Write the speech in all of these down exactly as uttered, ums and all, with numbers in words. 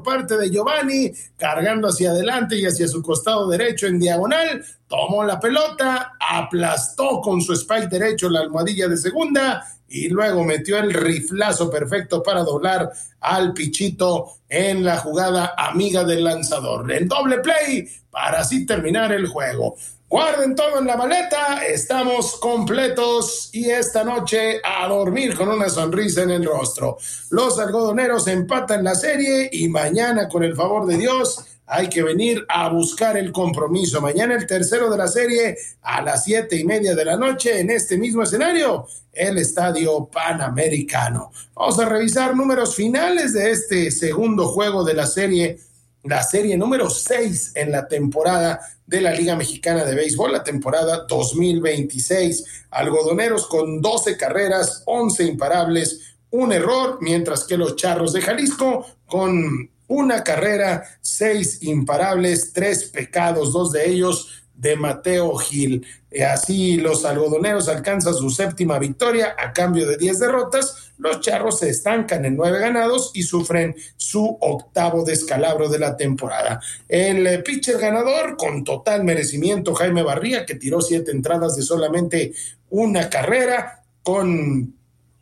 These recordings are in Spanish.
parte de Giovanni, cargando hacia adelante y hacia su costado derecho en diagonal, tomó la pelota, aplastó con su spike derecho la almohadilla de segunda y luego metió el riflazo perfecto para doblar al Pichito en la jugada amiga del lanzador. El doble play para así terminar el juego. Guarden todo en la maleta, estamos completos y esta noche a dormir con una sonrisa en el rostro. Los algodoneros empatan la serie y mañana, con el favor de Dios, hay que venir a buscar el compromiso. Mañana el tercero de la serie a las siete y media de la noche en este mismo escenario, el Estadio Panamericano. Vamos a revisar números finales de este segundo juego de la serie, la serie número seis en la temporada de la Liga Mexicana de Béisbol, la temporada dos mil veintiséis. Algodoneros con doce carreras, once imparables, un error, mientras que los Charros de Jalisco con una carrera, seis imparables, tres pecados, dos de ellos de Mateo Gil. Así los algodoneros alcanzan su séptima victoria a cambio de diez derrotas. Los Charros se estancan en nueve ganados y sufren su octavo descalabro de la temporada. El pitcher ganador, con total merecimiento, Jaime Barría, que tiró siete entradas de solamente una carrera, con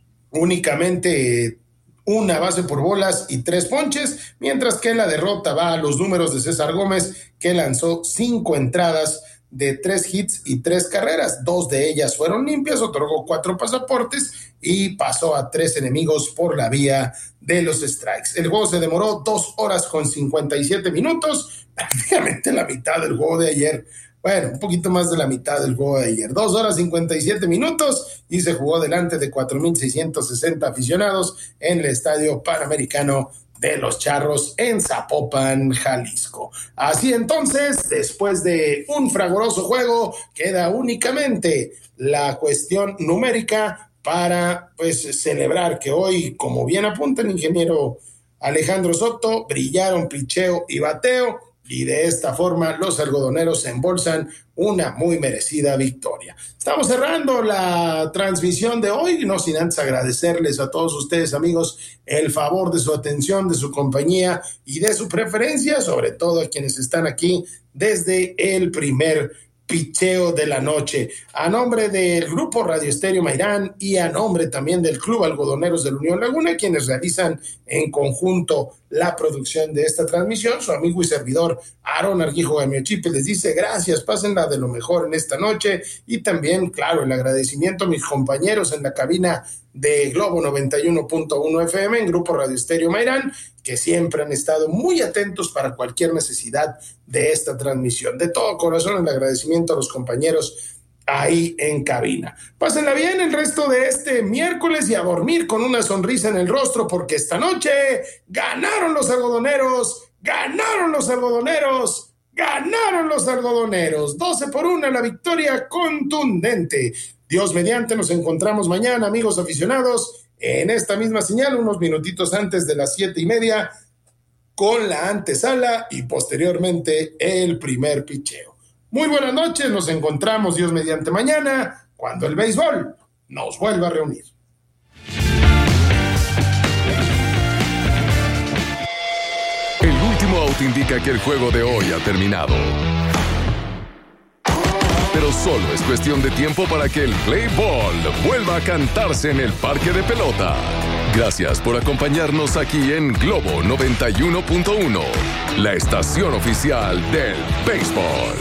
únicamente una base por bolas y tres ponches, mientras que la derrota va a los números de César Gómez, que lanzó cinco entradas de tres hits y tres carreras. Dos de ellas fueron limpias, otorgó cuatro pasaportes y pasó a tres enemigos por la vía de los strikes. El juego se demoró dos horas con cincuenta y siete minutos, prácticamente la mitad del juego de ayer. Bueno, un poquito más de la mitad del juego de ayer. Dos horas cincuenta y siete minutos y se jugó delante de cuatro mil seiscientos sesenta aficionados en el Estadio Panamericano de los Charros en Zapopan, Jalisco. Así entonces, después de un fragoroso juego, queda únicamente la cuestión numérica para pues celebrar que hoy, como bien apunta el ingeniero Alejandro Soto, brillaron picheo y bateo, y de esta forma los algodoneros embolsan una muy merecida victoria. Estamos cerrando la transmisión de hoy, no sin antes agradecerles a todos ustedes, amigos, el favor de su atención, de su compañía y de su preferencia, sobre todo a quienes están aquí desde el primer picheo de la noche. A nombre del Grupo Radio Estéreo Mairán y a nombre también del Club Algodoneros de la Unión Laguna, quienes realizan en conjunto la producción de esta transmisión, su amigo y servidor Aaron Argijo Gamiochipe les dice gracias, pásenla de lo mejor en esta noche, y también, claro, el agradecimiento a mis compañeros en la cabina de Globo noventa y uno punto uno F M en Grupo Radio Estéreo Mairán, que siempre han estado muy atentos para cualquier necesidad de esta transmisión. De todo corazón el agradecimiento a los compañeros ahí en cabina. Pásenla bien el resto de este miércoles y a dormir con una sonrisa en el rostro, porque esta noche ganaron los algodoneros, ganaron los algodoneros, ganaron los algodoneros. doce por uno la victoria contundente. Dios mediante, nos encontramos mañana, amigos aficionados, en esta misma señal, unos minutitos antes de las siete y media, con la antesala y posteriormente el primer picheo. Muy buenas noches, nos encontramos Dios mediante mañana, cuando el béisbol nos vuelva a reunir. El último out indica que el juego de hoy ha terminado. Pero solo es cuestión de tiempo para que el play ball vuelva a cantarse en el parque de pelota. Gracias por acompañarnos aquí en Globo noventa y uno punto uno, la estación oficial del béisbol.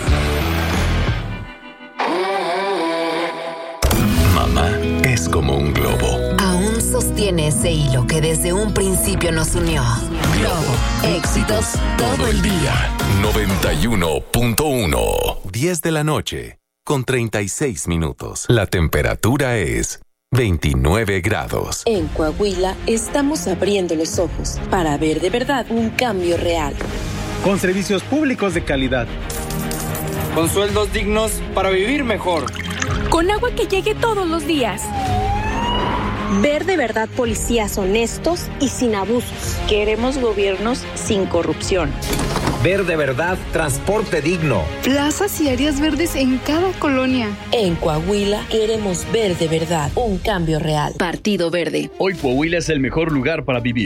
Mamá es como un globo. Aún sostiene ese hilo que desde un principio nos unió. Globo, éxitos todo el día. noventa y uno punto uno. diez de la noche, con treinta y seis minutos. La temperatura es veintinueve grados. En Coahuila estamos abriendo los ojos para ver de verdad un cambio real. Con servicios públicos de calidad. Con sueldos dignos para vivir mejor. Con agua que llegue todos los días. Ver de verdad policías honestos y sin abusos. Queremos gobiernos sin corrupción. Ver de verdad transporte digno. Plazas y áreas verdes en cada colonia. En Coahuila queremos ver de verdad un cambio real. Partido Verde. Hoy Coahuila es el mejor lugar para vivir.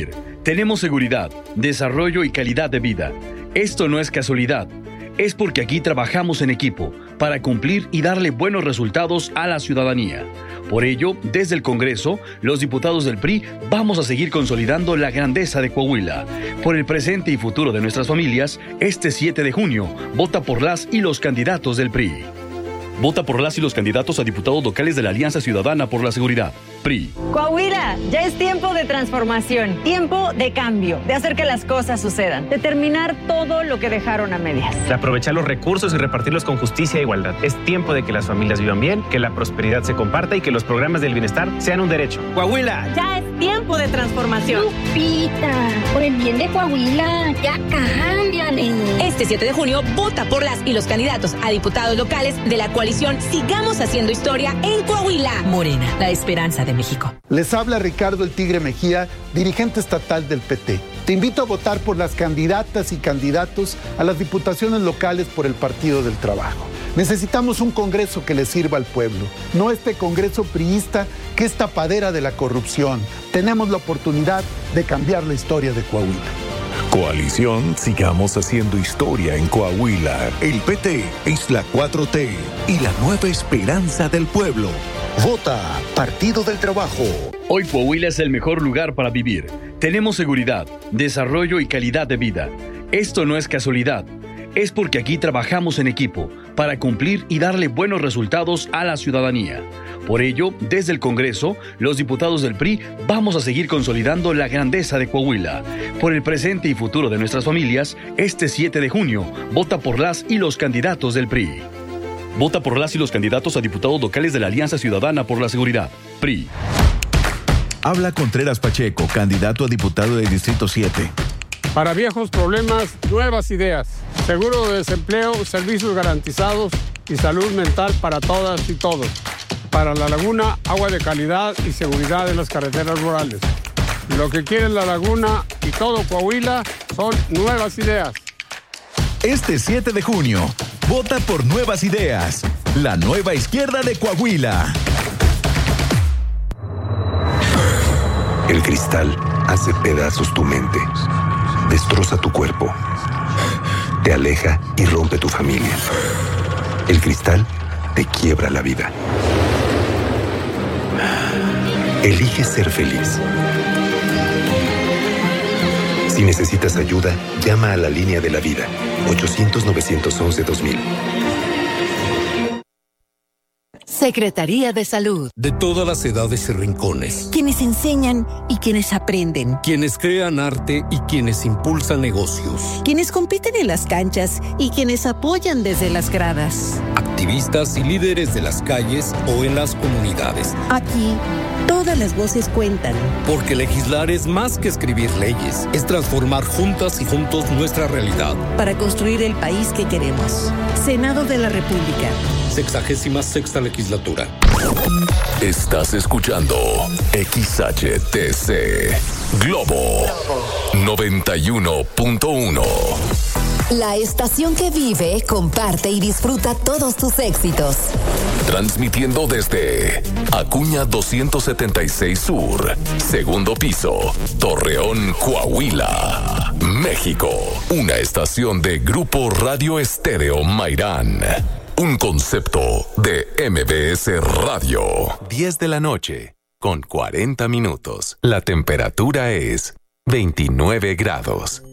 Tenemos seguridad, desarrollo y calidad de vida. Esto no es casualidad. Es porque aquí trabajamos en equipo para cumplir y darle buenos resultados a la ciudadanía. Por ello, desde el Congreso, los diputados del P R I vamos a seguir consolidando la grandeza de Coahuila. Por el presente y futuro de nuestras familias, este siete de junio, vota por las y los candidatos del P R I. Vota por las y los candidatos a diputados locales de la Alianza Ciudadana por la Seguridad, P R I. Coahuila, ya es tiempo de transformación, tiempo de cambio, de hacer que las cosas sucedan, de terminar todo lo que dejaron a medias. De aprovechar los recursos y repartirlos con justicia e igualdad. Es tiempo de que las familias vivan bien, que la prosperidad se comparta y que los programas del bienestar sean un derecho. Coahuila. Ya es tiempo de transformación. Lupita, por el bien de Coahuila, ya cámbiale. Este siete de junio, vota por las y los candidatos a diputados locales de la coalición Sigamos Haciendo Historia en Coahuila. Morena, la esperanza de México. Les habla Ricardo El Tigre Mejía, dirigente estatal del P T. Te invito a votar por las candidatas y candidatos a las diputaciones locales por el Partido del Trabajo. Necesitamos un Congreso que le sirva al pueblo, no este Congreso priista que es tapadera de la corrupción. Tenemos la oportunidad de cambiar la historia de Coahuila. Coalición Sigamos Haciendo Historia en Coahuila. El P T es la cuatro T y la nueva esperanza del pueblo. Vota Partido del Trabajo. Hoy Coahuila es el mejor lugar para vivir. Tenemos seguridad, desarrollo y calidad de vida. Esto no es casualidad. Es porque aquí trabajamos en equipo para cumplir y darle buenos resultados a la ciudadanía. Por ello, desde el Congreso, los diputados del P R I vamos a seguir consolidando la grandeza de Coahuila. Por el presente y futuro de nuestras familias, este siete de junio, vota por las y los candidatos del P R I. Vota por las y los candidatos a diputados locales de la Alianza Ciudadana por la Seguridad, P R I. Habla Contreras Pacheco, candidato a diputado del Distrito siete. Para viejos problemas, nuevas ideas. Seguro de desempleo, servicios garantizados y salud mental para todas y todos. Para la laguna, agua de calidad y seguridad en las carreteras rurales. Lo que quiere la laguna y todo Coahuila son nuevas ideas. Este siete de junio, vota por Nuevas Ideas, la nueva izquierda de Coahuila. El cristal hace pedazos tu mente, destroza tu cuerpo, te aleja y rompe tu familia. El cristal te quiebra la vida. Elige ser feliz. Si necesitas ayuda, llama a la línea de la vida, ochocientos, novecientos once, dos mil. Secretaría de Salud. De todas las edades y rincones. Quienes enseñan y quienes aprenden. Quienes crean arte y quienes impulsan negocios. Quienes compiten en las canchas y quienes apoyan desde las gradas. Activistas y líderes de las calles o en las comunidades. Aquí, todas las voces cuentan. Porque legislar es más que escribir leyes. Es transformar juntas y juntos nuestra realidad. Para construir el país que queremos. Senado de la República. Sexagésima sexta legislatura. Estás escuchando X H T C Globo noventa y uno punto uno. La estación que vive, comparte y disfruta todos tus éxitos. Transmitiendo desde Acuña doscientos setenta y seis Sur, segundo piso, Torreón, Coahuila, México. Una estación de Grupo Radio Estéreo Mairán. Un concepto de M B S Radio. diez de la noche, con cuarenta minutos. La temperatura es veintinueve grados.